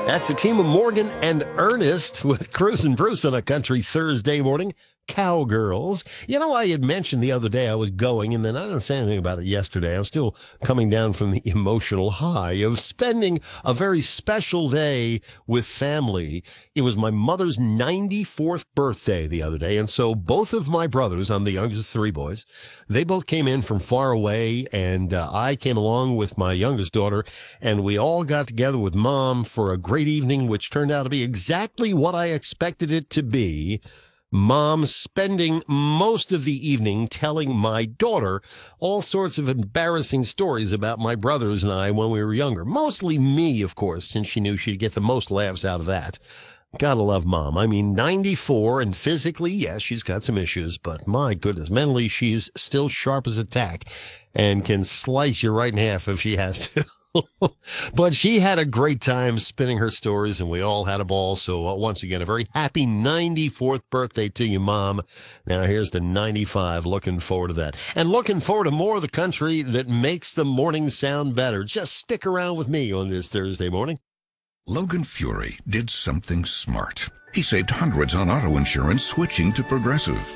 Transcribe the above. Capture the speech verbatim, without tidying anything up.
That's the team of Morgan and Ernest with Cruz and Bruce on a country Thursday morning. Cowgirls. You know, I had mentioned the other day I was going, and then I didn't say anything about it yesterday. I'm still coming down from the emotional high of spending a very special day with family. It was my mother's ninety-fourth birthday the other day, and so both of my brothers, I'm the youngest of three boys, they both came in from far away, and uh, I came along with my youngest daughter, and we all got together with Mom for a great evening, which turned out to be exactly what I expected it to be. Mom spending most of the evening telling my daughter all sorts of embarrassing stories about my brothers and I when we were younger. Mostly me, of course, since she knew she'd get the most laughs out of that. Gotta love Mom. I mean, ninety-four, and physically, yes, she's got some issues, but my goodness, mentally, she's still sharp as a tack and can slice you right in half if she has to. But she had a great time spinning her stories, and we all had a ball. So uh, once again, a very happy ninety-fourth birthday to you, Mom. Now here's to ninety-five. Looking forward to that. And looking forward to more of the country that makes the morning sound better. Just stick around with me on this Thursday morning. Logan Fury did something smart. He saved hundreds on auto insurance switching to Progressive.